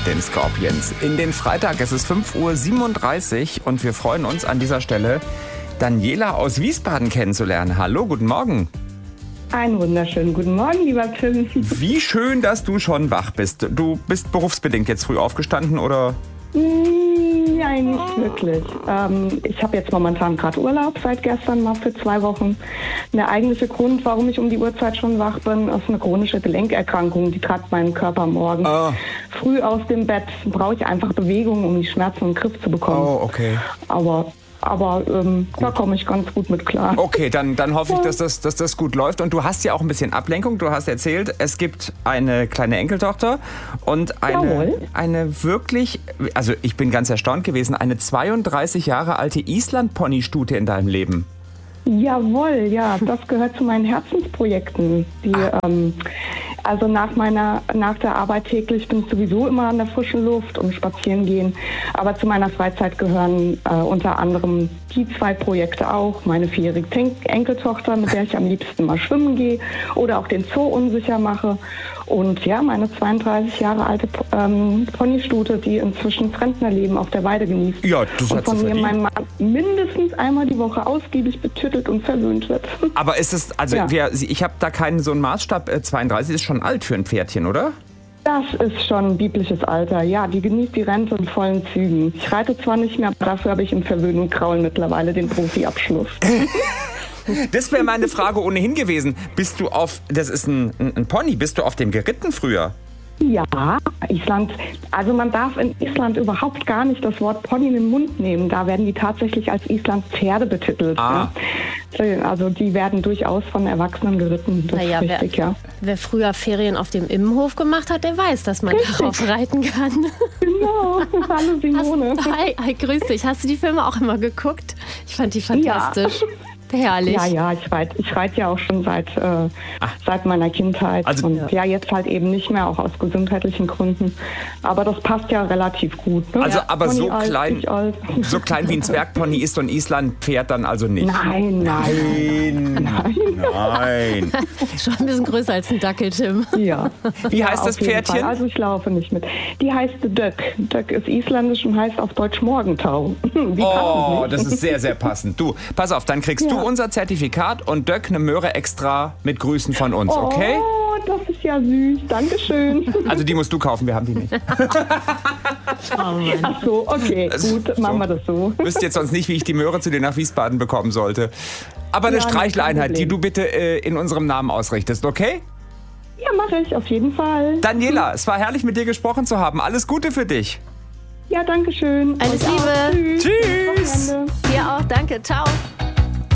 mit den Scorpions in den Freitag. Es ist 5:37 Uhr und wir freuen uns an dieser Stelle, Daniela aus Wiesbaden kennenzulernen. Hallo, guten Morgen. Einen wunderschönen guten Morgen, lieber Tim. Wie schön, dass du schon wach bist. Du bist berufsbedingt jetzt früh aufgestanden, oder? Nein, nicht wirklich. Ich habe jetzt momentan gerade Urlaub seit gestern mal für 2 Wochen. Der eigentliche Grund, warum ich um die Uhrzeit schon wach bin, ist eine chronische Gelenkerkrankung. Die treibt meinen Körper morgens früh aus dem Bett. Brauche ich einfach Bewegung, um die Schmerzen in den Griff zu bekommen. Oh, okay. Aber da komme ich ganz gut mit klar. Okay, dann hoffe ich, dass das gut läuft. Und du hast ja auch ein bisschen Ablenkung. Du hast erzählt, es gibt eine kleine Enkeltochter und eine wirklich, also ich bin ganz erstaunt gewesen, eine 32 Jahre alte Island-Pony-Stute in deinem Leben. Jawohl, ja, das gehört zu meinen Herzensprojekten. Also nach der Arbeit täglich bin ich sowieso immer an der frischen Luft und spazieren gehen. Aber zu meiner Freizeit gehören unter anderem die 2 Projekte auch. Meine 4-jährige Enkeltochter, mit der ich am liebsten mal schwimmen gehe oder auch den Zoo unsicher mache. Und ja, meine 32 Jahre alte Ponystute, die inzwischen Rentnerleben auf der Weide genießt. Ja, das hat und von sie mir verdient. mein Mann mindestens einmal die Woche ausgiebig betüttelt und verwöhnt wird. Aber ist es, also ich habe da keinen so einen Maßstab, 32 ist schon alt für ein Pferdchen, oder? Das ist schon biblisches Alter. Ja, die genießt die Rente in vollen Zügen. Ich reite zwar nicht mehr, aber dafür habe ich im Verwöhnen und Kraulen mittlerweile den Profiabschluss. Das wäre meine Frage ohnehin gewesen. Das ist ein Pony, bist du auf dem geritten früher? Ja, Island. Also man darf in Island überhaupt gar nicht das Wort Pony in den Mund nehmen. Da werden die tatsächlich als Islands Pferde betitelt. Ja. Also die werden durchaus von Erwachsenen geritten. Das ist richtig, wer früher Ferien auf dem Immenhof gemacht hat, der weiß, dass man darauf reiten kann. Genau. Hallo Simone. Hi, grüß dich. Hast du die Filme auch immer geguckt? Ich fand die fantastisch. Herrlich. Ja, ich reite ja auch schon seit meiner Kindheit. Also, und jetzt halt eben nicht mehr, auch aus gesundheitlichen Gründen. Aber das passt ja relativ gut. Ne? Also, aber Pony so alt, klein ich alt. So klein wie ein Zwergpony ist so ein Island-Pferd dann also nicht? Nein. Schon ein bisschen größer als ein Dackel, Tim. Ja. Wie heißt das Pferdchen? Also ich laufe nicht mit. Die heißt Dök. Dök ist isländisch und heißt auf Deutsch Morgentau. Das ist sehr, sehr passend. Du, pass auf, dann kriegst du unser Zertifikat und Dök eine Möhre extra mit Grüßen von uns, okay? Oh, das ist ja süß. Dankeschön. Also die musst du kaufen, wir haben die nicht. Ach so, okay, gut, machen wir das so. Wüsste jetzt sonst nicht, wie ich die Möhre zu dir nach Wiesbaden bekommen sollte. Aber eine Streicheleinheit, die du bitte in unserem Namen ausrichtest, okay? Ja, mache ich, auf jeden Fall. Daniela, es war herrlich, mit dir gesprochen zu haben. Alles Gute für dich. Ja, danke schön. Alles Liebe. Tschüss. Tschüss. Dir auch, danke. Ciao.